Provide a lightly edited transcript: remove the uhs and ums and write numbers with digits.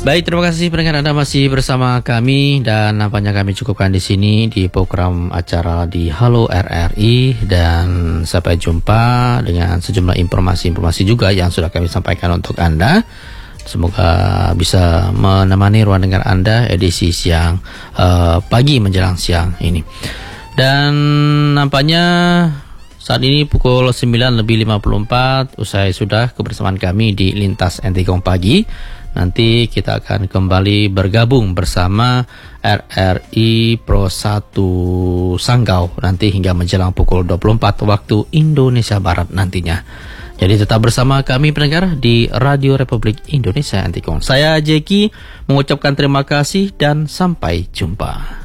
Baik, terima kasih pendengar, Anda masih bersama kami dan nampaknya kami cukupkan di sini di program acara di Halo RRI, dan sampai jumpa dengan sejumlah informasi-informasi juga yang sudah kami sampaikan untuk Anda. Semoga bisa menemani ruang dengar Anda edisi siang, pagi menjelang siang ini. Dan nampaknya saat ini pukul 9:54, usai sudah kebersamaan kami di Lintas Entikong Pagi. Nanti kita akan kembali bergabung bersama RRI Pro 1 Sanggau nanti hingga menjelang pukul 24 waktu Indonesia Barat nantinya. Jadi tetap bersama kami pendengar di Radio Republik Indonesia Entikong. Saya Jeki mengucapkan terima kasih dan sampai jumpa.